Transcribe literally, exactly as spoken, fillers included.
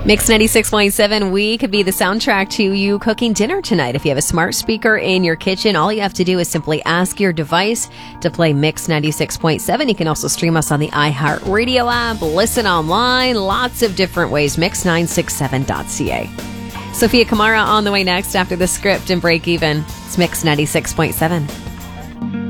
Mix ninety-six point seven, we could be the soundtrack to you cooking dinner tonight. If you have a smart speaker in your kitchen, all you have to do is simply ask your device to play Mix ninety-six point seven. You can also stream us on the iHeartRadio app, listen online, lots of different ways. mix nine six seven dot c a. Sophia Kamara on the way next after the script and break even. It's Mix ninety-six point seven.